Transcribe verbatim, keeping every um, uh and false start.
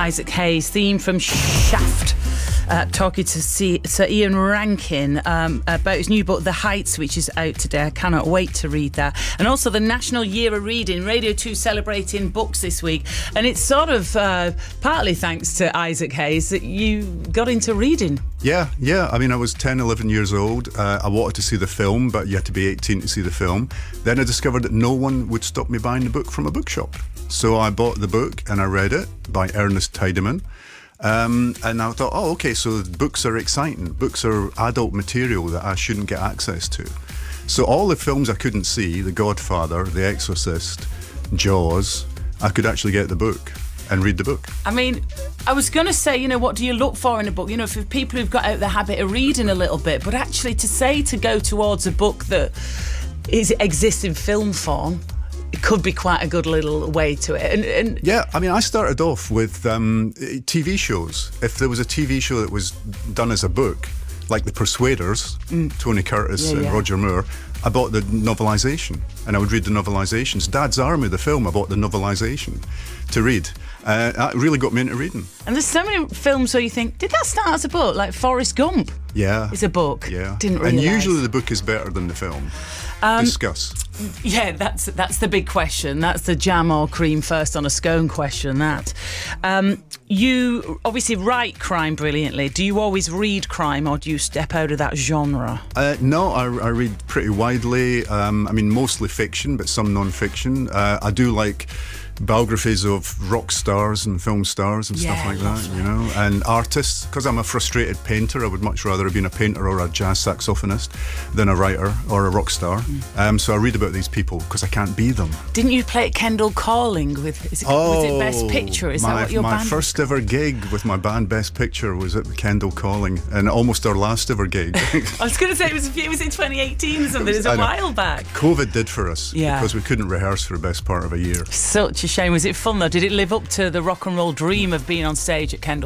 Isaac Hayes, theme from Shaft. Uh, talking to C- Sir Ian Rankin um, about his new book, The Heights, which is out today. I cannot wait to read that. And also the National Year of Reading, Radio two celebrating books this week. And it's sort of uh, partly thanks to Isaac Hayes that you got into reading. Yeah, yeah. I mean, I was ten, eleven years old. Uh, I wanted to see the film, but you had to be eighteen to see the film. Then I discovered that no one would stop me buying the book from a bookshop. So I bought the book and I read it by Ernest Tiedemann. Um, and I thought, oh, okay, so books are exciting. Books are adult material that I shouldn't get access to. So all the films I couldn't see, The Godfather, The Exorcist, Jaws, I could actually get the book and read the book. I mean, I was going to say, you know, what do you look for in a book? You know, for people who've got out the habit of reading a little bit, but actually to say to go towards a book that is exists in film form, it could be quite a good little way to it. And, and yeah, I mean, I started off with um, T V shows. If there was a T V show that was done as a book, like The Persuaders, mm. Tony Curtis yeah, and yeah. Roger Moore, I bought the novelisation and I would read the novelisations. Dad's Army, the film, I bought the novelisation to read. Uh, that really got me into reading. And there's so many films where you think, did that start as a book? Like Forrest Gump yeah. is a book. Yeah. Didn't realise. And usually the book is better than the film. Um, Discuss. Yeah, that's that's the big question. That's the jam or cream first on a scone question, that. Um, you obviously write crime brilliantly. Do you always read crime or do you step out of that genre? Uh, no, I, I read pretty widely. Um, I mean, mostly fiction, but some non-fiction. Uh, I do like biographies of rock stars and film stars and yeah, stuff like that, you know, and artists. Because I'm a frustrated painter, I would much rather have been a painter or a jazz saxophonist than a writer or a rock star. Mm. Um, so I read about these people because I can't be them. Didn't you play at Kendall Calling with? Is it, oh, was it Best Picture? Is my, that what your my band? My first ever gig with my band Best Picture was at Kendall Calling, and almost our last ever gig. I was going to say it was it was in twenty eighteen or something. It was a while back. COVID did for us, yeah, because we couldn't rehearse for the best part of a year. Such a shame. Was it fun though? Did it live up to the rock and roll dream of being on stage at Kendall?